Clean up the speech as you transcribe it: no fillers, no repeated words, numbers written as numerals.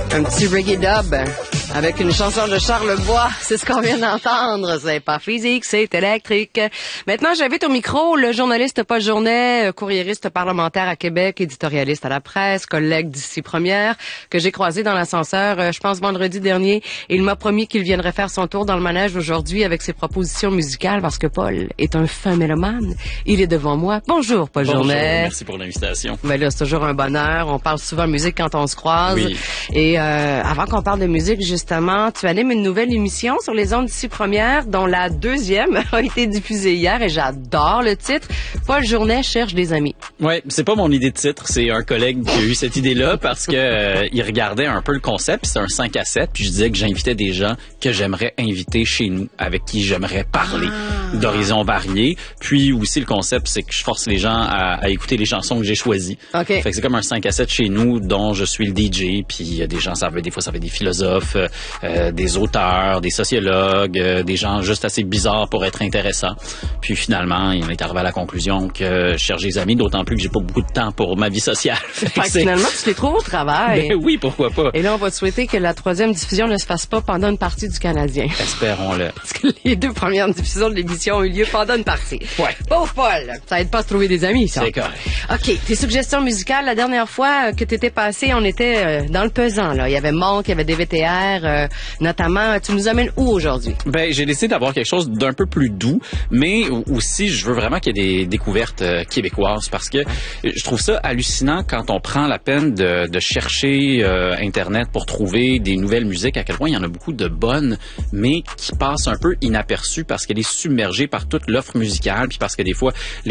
Un petit reggae dub avec une chanson de Charles Bois. C'est ce qu'on vient d'entendre. C'est pas physique, c'est électrique. Maintenant, j'invite au micro le journaliste Paul Journet, courriériste parlementaire à Québec, éditorialiste à la presse, collègue d'ici Première, que j'ai croisé dans l'ascenseur, je pense, vendredi dernier. Et il m'a promis qu'il viendrait faire son tour dans le manège aujourd'hui avec ses propositions musicales parce que Paul est un fin mélomane. Il est devant moi. Bonjour, Paul Journet. Merci pour l'invitation. Ben là, c'est toujours un bonheur. On parle souvent musique quand on se croise. Oui. Et avant qu'on parle de musique, justement, tu animes une nouvelle émission sur les ondes d'ici Première, dont la deuxième a été diffusée hier et j'adore le titre. Paul Journet cherche des amis. Ouais, c'est pas mon idée de titre, c'est un collègue qui a eu cette idée-là parce que il regardait un peu le concept, c'est un 5 à 7, puis je disais que j'invitais des gens que j'aimerais inviter chez nous, avec qui j'aimerais parler d'horizons variés. Puis aussi le concept, c'est que je force les gens à écouter les chansons que j'ai choisies. Okay. Fait que c'est comme un 5 à 7 chez nous dont je suis le DJ, puis des gens, des fois ça fait des philosophes, des auteurs, des sociologues, des gens juste assez bizarres pour être intéressants. Puis finalement, il est arrivé à la conclusion que je cherche des amis, d'autant plus que j'ai pas beaucoup de temps pour ma vie sociale. Fait que finalement, tu les trouves au travail. Ben oui, pourquoi pas. Et là, on va te souhaiter que la troisième diffusion ne se fasse pas pendant une partie du Canadien. Espérons-le. Parce que les deux premières diffusions de l'émission ont eu lieu pendant une partie. Ouais. Pauvre Paul, ça aide pas à se trouver des amis, ça. C'est correct. OK, tes suggestions musicales, la dernière fois que tu étais passé, on était dans le pesant, là. Il y avait Monk, il y avait DVTR, notamment. Tu nous amènes où aujourd'hui? Ben, j'ai décidé d'avoir quelque chose d'un peu plus doux, mais aussi, je veux vraiment qu'il y ait des découvertes québécoises parce que je trouve ça hallucinant quand on prend la peine de chercher Internet pour trouver des nouvelles musiques, à quel point il y en a beaucoup de bonnes, mais qui passent un peu inaperçues parce qu'elle est submergée par toute l'offre musicale, puis parce que des fois,